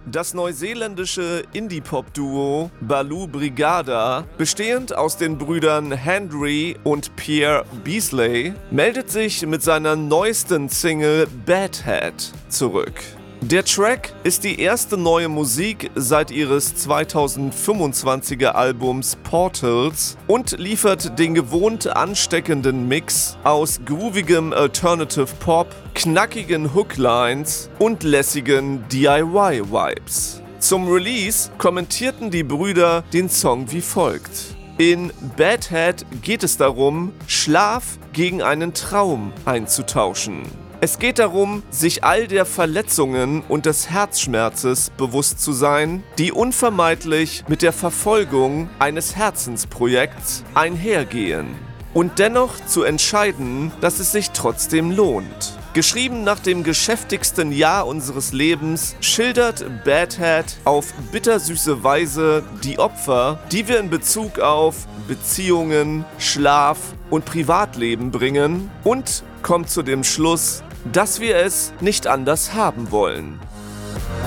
Das neuseeländische Indie-Pop-Duo Baloo Brigada, bestehend aus den Brüdern Henry und Pierre Beasley, meldet sich mit seiner neuesten Single Bad Hat zurück. Der Track ist die erste neue Musik seit ihres 2025er Albums Portals und liefert den gewohnt ansteckenden Mix aus groovigem Alternative Pop, knackigen Hooklines und lässigen DIY-Vibes. Zum Release kommentierten die Brüder den Song wie folgt: In Bad Hat geht es darum, Schlaf gegen einen Traum einzutauschen. Es geht darum, sich all der Verletzungen und des Herzschmerzes bewusst zu sein, die unvermeidlich mit der Verfolgung eines Herzensprojekts einhergehen. Und dennoch zu entscheiden, dass es sich trotzdem lohnt. Geschrieben nach dem geschäftigsten Jahr unseres Lebens, schildert Bad Hat auf bittersüße Weise die Opfer, die wir in Bezug auf Beziehungen, Schlaf und Privatleben bringen und kommt zu dem Schluss, dass wir es nicht anders haben wollen.